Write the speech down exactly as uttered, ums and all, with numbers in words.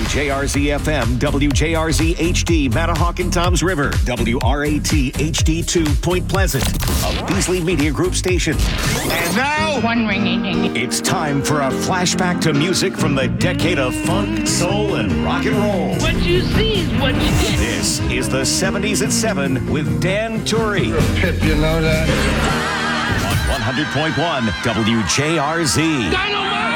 J R Z F M, W J R Z H D, Mattahawk and Toms River, W R A T H D two, Point Pleasant, a Beasley Media Group station. And now, one ringing. It's time for a flashback to music from the decade of funk, soul, and rock and roll. What you see is what you get. This is the seventies at seven with Dan Turry. You're a pip, you know that? On one hundred point one W J R Z. Dynamite!